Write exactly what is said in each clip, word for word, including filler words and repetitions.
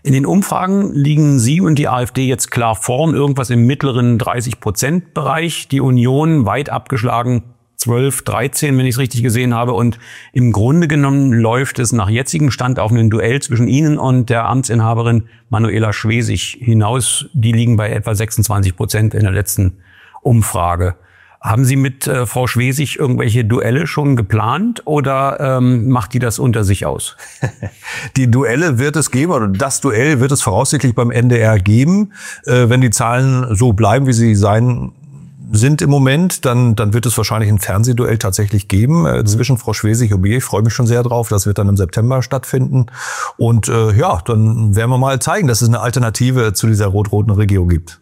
In den Umfragen liegen Sie und die AfD jetzt klar vorn, irgendwas im mittleren dreißig Prozent Bereich. Die Union weit abgeschlagen, zwölf, dreizehn, wenn ich es richtig gesehen habe. Und im Grunde genommen läuft es nach jetzigem Stand auf ein Duell zwischen Ihnen und der Amtsinhaberin Manuela Schwesig hinaus. Die liegen bei etwa sechsundzwanzig Prozent in der letzten Umfrage. Haben Sie mit äh, Frau Schwesig irgendwelche Duelle schon geplant oder ähm, macht die das unter sich aus? Die Duelle wird es geben, oder das Duell wird es voraussichtlich beim N D R geben. Äh, wenn die Zahlen so bleiben, wie sie sein sind im Moment, dann, dann wird es wahrscheinlich ein Fernsehduell tatsächlich geben äh, zwischen Frau Schwesig und mir. Ich freue mich schon sehr drauf. Das wird dann im September stattfinden. Und äh, ja, dann werden wir mal zeigen, dass es eine Alternative zu dieser rot-roten Regierung gibt.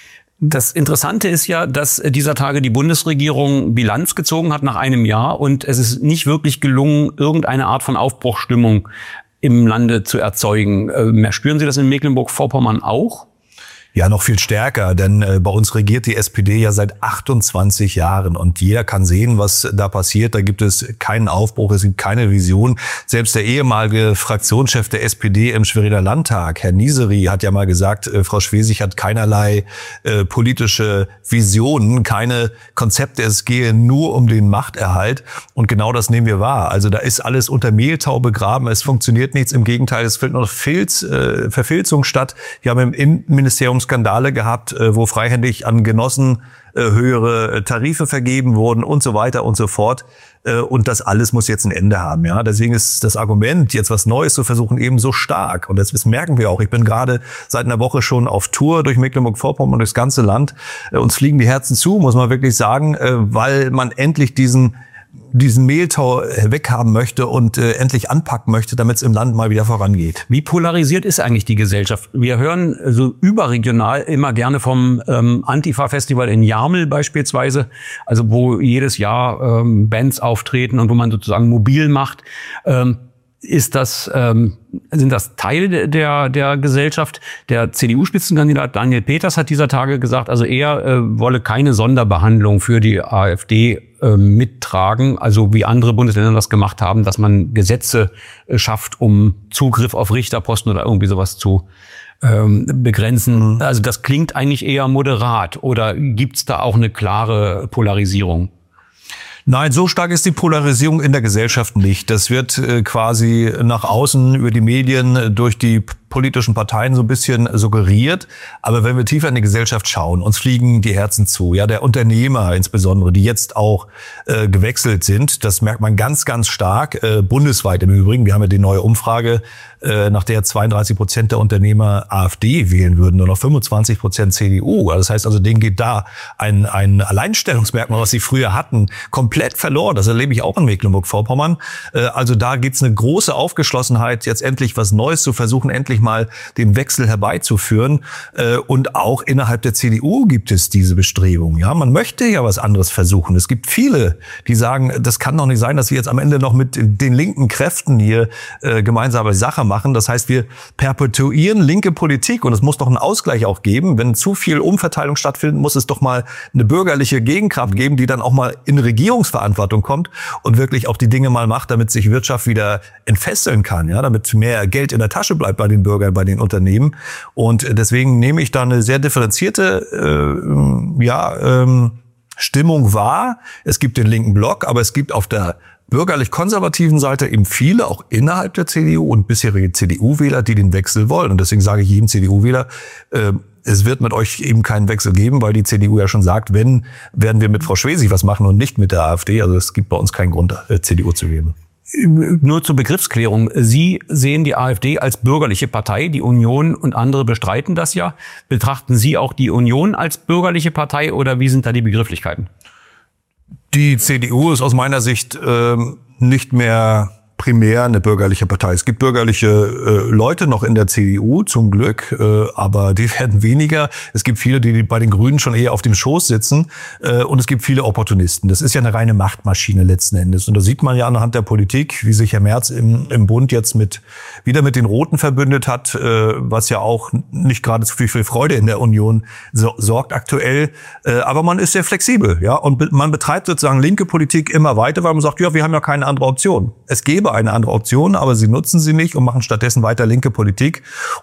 Das Interessante ist ja, dass dieser Tage die Bundesregierung Bilanz gezogen hat nach einem Jahr und es ist nicht wirklich gelungen, irgendeine Art von Aufbruchsstimmung im Lande zu erzeugen. Äh, spüren Sie das in Mecklenburg-Vorpommern auch? Ja, noch viel stärker, denn äh, bei uns regiert die S P D ja seit achtundzwanzig Jahren und jeder kann sehen, was da passiert. Da gibt es keinen Aufbruch, es gibt keine Vision. Selbst der ehemalige Fraktionschef der S P D im Schweriner Landtag, Herr Niseri, hat ja mal gesagt, äh, Frau Schwesig hat keinerlei äh, politische Visionen, keine Konzepte. Es gehe nur um den Machterhalt und genau das nehmen wir wahr. Also da ist alles unter Mehltau begraben, es funktioniert nichts. Im Gegenteil, es findet noch Filz, äh, Verfilzung statt. Wir haben im Innenministerium Skandale gehabt, wo freihändig an Genossen höhere Tarife vergeben wurden und so weiter und so fort. Und das alles muss jetzt ein Ende haben. Ja, deswegen ist das Argument, jetzt was Neues zu versuchen, eben so stark. Und das merken wir auch. Ich bin gerade seit einer Woche schon auf Tour durch Mecklenburg-Vorpommern und durchs ganze Land. Uns fliegen die Herzen zu, muss man wirklich sagen, weil man endlich diesen diesen Mehltau weghaben möchte und äh, endlich anpacken möchte, damit es im Land mal wieder vorangeht. Wie polarisiert ist eigentlich die Gesellschaft? Wir hören so überregional immer gerne vom ähm, Antifa-Festival in Jarmel beispielsweise, also wo jedes Jahr ähm, Bands auftreten und wo man sozusagen mobil macht. Ähm, Ist das, ähm, sind das Teile der, der Gesellschaft? Der C D U-Spitzenkandidat Daniel Peters hat dieser Tage gesagt, also er äh, wolle keine Sonderbehandlung für die AfD äh, mittragen, also wie andere Bundesländer das gemacht haben, dass man Gesetze äh, schafft, um Zugriff auf Richterposten oder irgendwie sowas zu ähm, begrenzen. Also das klingt eigentlich eher moderat. Oder gibt's da auch eine klare Polarisierung? Nein, so stark ist die Polarisierung in der Gesellschaft nicht. Das wird äh, quasi nach außen über die Medien, äh, durch die politischen Parteien so ein bisschen suggeriert. Aber wenn wir tiefer in die Gesellschaft schauen, uns fliegen die Herzen zu. Ja, der Unternehmer insbesondere, die jetzt auch äh, gewechselt sind, das merkt man ganz, ganz stark, äh, bundesweit im Übrigen. Wir haben ja die neue Umfrage, äh, nach der zweiunddreißig Prozent der Unternehmer AfD wählen würden, nur noch fünfundzwanzig Prozent C D U. Das heißt also, denen geht da ein, ein Alleinstellungsmerkmal, was sie früher hatten, komplett verloren. Das erlebe ich auch in Mecklenburg-Vorpommern. Äh, also da gibt's eine große Aufgeschlossenheit, jetzt endlich was Neues zu versuchen, endlich mal den Wechsel herbeizuführen. Und auch innerhalb der C D U gibt es diese Bestrebungen. Ja, man möchte ja was anderes versuchen. Es gibt viele, die sagen, das kann doch nicht sein, dass wir jetzt am Ende noch mit den linken Kräften hier äh, gemeinsame Sache machen. Das heißt, wir perpetuieren linke Politik und es muss doch einen Ausgleich auch geben. Wenn zu viel Umverteilung stattfindet, muss es doch mal eine bürgerliche Gegenkraft geben, die dann auch mal in Regierungsverantwortung kommt und wirklich auch die Dinge mal macht, damit sich Wirtschaft wieder entfesseln kann, ja, damit mehr Geld in der Tasche bleibt bei den Bürgern, bei den Unternehmen. Und deswegen nehme ich da eine sehr differenzierte äh, ja, ähm, Stimmung wahr. Es gibt den linken Block, aber es gibt auf der bürgerlich-konservativen Seite eben viele, auch innerhalb der C D U und bisherige C D U-Wähler, die den Wechsel wollen. Und deswegen sage ich jedem C D U-Wähler, äh, es wird mit euch eben keinen Wechsel geben, weil die C D U ja schon sagt, wenn, werden wir mit Frau Schwesig was machen und nicht mit der AfD. Also es gibt bei uns keinen Grund, äh, C D U zu wählen. Nur zur Begriffsklärung. Sie sehen die AfD als bürgerliche Partei. Die Union und andere bestreiten das ja. Betrachten Sie auch die Union als bürgerliche Partei oder wie sind da die Begrifflichkeiten? Die C D U ist aus meiner Sicht äh, nicht mehr primär eine bürgerliche Partei. Es gibt bürgerliche äh, Leute noch in der C D U, zum Glück, äh, aber die werden weniger. Es gibt viele, die bei den Grünen schon eher auf dem Schoß sitzen äh, und es gibt viele Opportunisten. Das ist ja eine reine Machtmaschine letzten Endes. Und da sieht man ja anhand der Politik, wie sich Herr Merz im, im Bund jetzt mit wieder mit den Roten verbündet hat, äh, was ja auch nicht gerade zu viel, viel Freude in der Union so, sorgt aktuell. Äh, aber man ist sehr flexibel, ja, und be- man betreibt sozusagen linke Politik immer weiter, weil man sagt, ja, wir haben ja keine andere Option. Es gäbe eine andere Option, aber sie nutzen sie nicht und machen stattdessen weiter linke Politik.